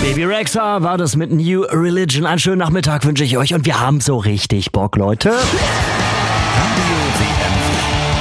Baby Rexha war das mit New Religion. Einen schönen Nachmittag wünsche ich euch und wir haben so richtig Bock, Leute. Radio WM.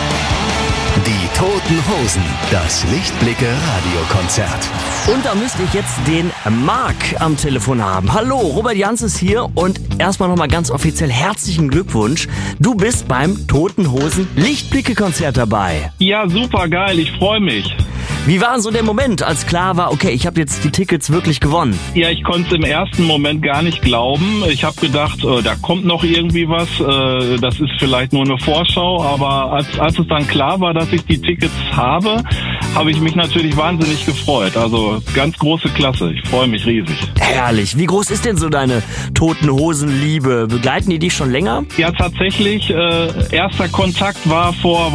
Die Toten Hosen, das Lichtblicke-Radiokonzert. Und da müsste ich jetzt den Marc am Telefon haben. Hallo, Robert Jans ist hier und erstmal nochmal ganz offiziell herzlichen Glückwunsch. Du bist beim Toten Hosen Lichtblicke-Konzert dabei. Ja, super geil, ich freue mich. Wie war so der Moment, als klar war, okay, ich habe jetzt die Tickets wirklich gewonnen? Ja, ich konnte es im ersten Moment gar nicht glauben. Ich habe gedacht, da kommt noch irgendwie was. Das ist vielleicht nur eine Vorschau. Aber als es dann klar war, dass ich die Tickets habe ich mich natürlich wahnsinnig gefreut. Also ganz große Klasse. Ich freue mich riesig. Herrlich. Wie groß ist denn so deine Toten Hosen-Liebe? Begleiten die dich schon länger? Ja, tatsächlich. Erster Kontakt war vor,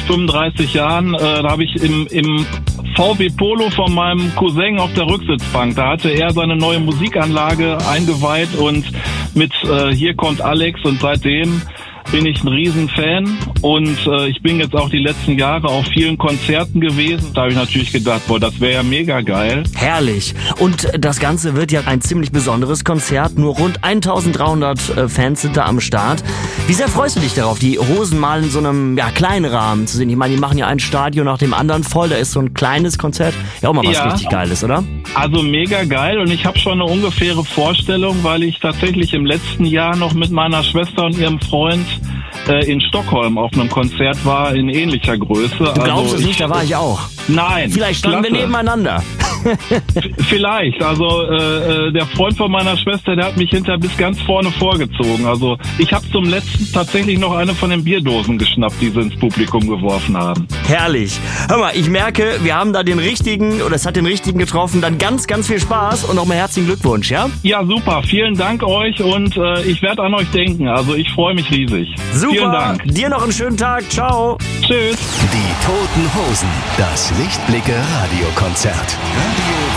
35 Jahren. Da habe ich im VW Polo von meinem Cousin auf der Rücksitzbank. Da hatte er seine neue Musikanlage eingeweiht und mit Hier kommt Alex, und seitdem bin ich ein Riesenfan und ich bin jetzt auch die letzten Jahre auf vielen Konzerten gewesen. Da habe ich natürlich gedacht, boah, das wäre ja mega geil. Herrlich. Und das Ganze wird ja ein ziemlich besonderes Konzert. Nur rund 1300 Fans sind da am Start. Wie sehr freust du dich darauf, die Hosen mal in so einem kleinen Rahmen zu sehen? Ich meine, die machen ja ein Stadion nach dem anderen voll. Da ist so ein kleines Konzert ja auch mal was richtig Geiles, oder? Also mega geil, und ich habe schon eine ungefähre Vorstellung, weil ich tatsächlich im letzten Jahr noch mit meiner Schwester und ihrem Freund in Stockholm auf einem Konzert war in ähnlicher Größe. Du glaubst es nicht, da war ich auch. Nein. Vielleicht standen wir nebeneinander. Vielleicht. Also der Freund von meiner Schwester, der hat mich hinterher bis ganz vorne vorgezogen. Also ich habe zum letzten tatsächlich noch eine von den Bierdosen geschnappt, die sie ins Publikum geworfen haben. Herrlich. Hör mal, ich merke, wir haben da den richtigen, oder es hat den richtigen getroffen. Dann ganz, ganz viel Spaß und nochmal herzlichen Glückwunsch, ja? Ja, super. Vielen Dank euch, und ich werde an euch denken. Also ich freue mich riesig. Super. Vielen Dank. Dir noch einen schönen Tag. Ciao. Tschüss. Die Toten Hosen, das Lichtblicke-Radiokonzert. Radio